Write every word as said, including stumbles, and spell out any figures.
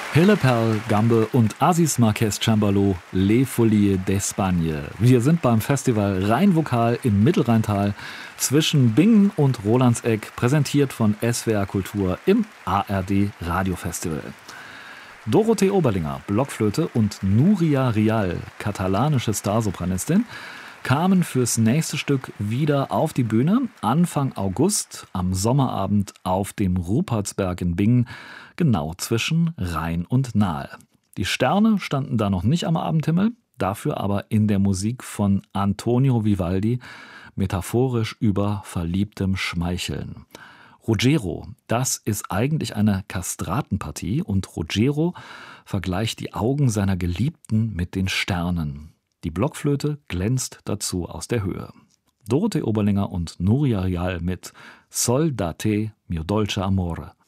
Hille Perl, Gambe und Aziz Marquez Cembalo, Les Folies d'Espagne. Wir sind beim Festival Rheinvokal im Mittelrheintal zwischen Bingen und Rolandseck, präsentiert von S W R Kultur im A R D Radiofestival. Dorothee Oberlinger, Blockflöte, und Nuria Rial, katalanische Starsopranistin, kamen fürs nächste Stück wieder auf die Bühne, Anfang August, am Sommerabend auf dem Rupertsberg in Bingen, genau zwischen Rhein und Nahe. Die Sterne standen da noch nicht am Abendhimmel, dafür aber in der Musik von Antonio Vivaldi, metaphorisch über verliebtem Schmeicheln. Ruggiero, das ist eigentlich eine Kastratenpartie, und Ruggiero vergleicht die Augen seiner Geliebten mit den Sternen. Die Blockflöte glänzt dazu aus der Höhe. Dorothee Oberlinger und Nuria Rial mit Sol da te, mio dolce amore.